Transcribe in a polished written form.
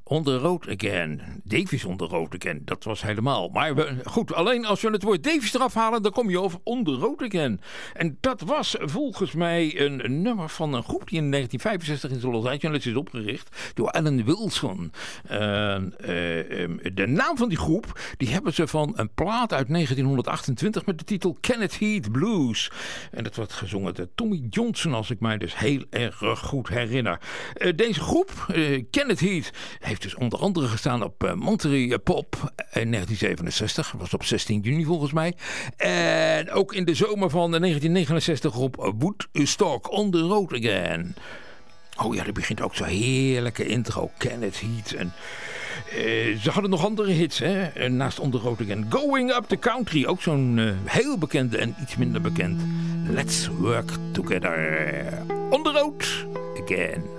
On the Road Again. Davies on the Road Again. Dat was helemaal. Maar goed, alleen als we het woord Davies eraf halen, dan kom je over On the Road Again. En dat was volgens mij een nummer van een groep die in 1965 in Los Angeles is opgericht door Alan Wilson. De naam van die groep, die hebben ze van een plaat uit 1928 met de titel Kenneth Heat Blues. En dat wordt gezongen door Tommy Johnson, als ik mij dus heel erg goed herinner. Deze groep, Kenneth Heat, heeft dus onder andere gestaan op Monterey Pop in 1967. Dat was op 16 juni volgens mij. En ook in de zomer van 1969 op Woodstock, On the Road Again. Oh ja, er begint ook zo'n heerlijke intro, Kenneth Heat. En ze hadden nog andere hits, hè? Naast On the Road Again. Going Up the Country, ook zo'n heel bekende en iets minder bekend. Let's Work Together. On the Road Again.